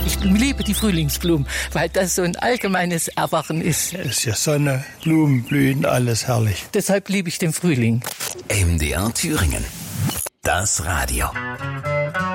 Ich liebe die Frühlingsblumen, weil das so ein allgemeines Erwachen ist. Es ist ja Sonne, Blumen, Blühen, alles herrlich. Deshalb liebe ich den Frühling. MDR Thüringen. Das Radio.